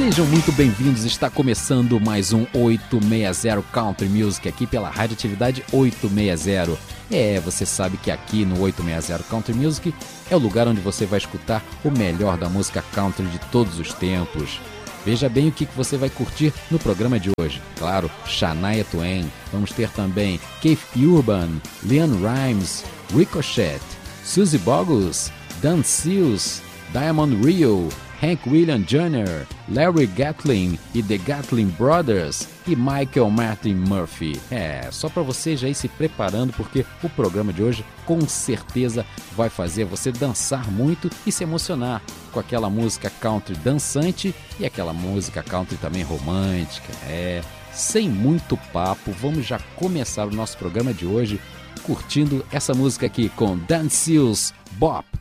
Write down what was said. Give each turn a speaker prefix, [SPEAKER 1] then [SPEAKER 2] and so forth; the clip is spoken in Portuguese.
[SPEAKER 1] Sejam muito bem-vindos, está começando mais um 860 Country Music aqui pela Radioatividade 860. Você sabe que aqui no 860 Country Music é o lugar onde você vai escutar o melhor da música country de todos os tempos. Veja bem o que você vai curtir no programa de hoje. Claro, Shania Twain, vamos ter também Keith Urban, LeAnn Rimes, Ricochet, Suzy Boggles, Dan Seals, Diamond Rio, Hank Williams Jr., Larry Gatlin e The Gatlin Brothers e Michael Martin Murphey. Só para você já ir se preparando, porque o programa de hoje com certeza vai fazer você dançar muito e se emocionar com aquela música country dançante e aquela música country também romântica. Sem muito papo, vamos já começar o nosso programa de hoje curtindo essa música aqui com Dan Seals, Bop.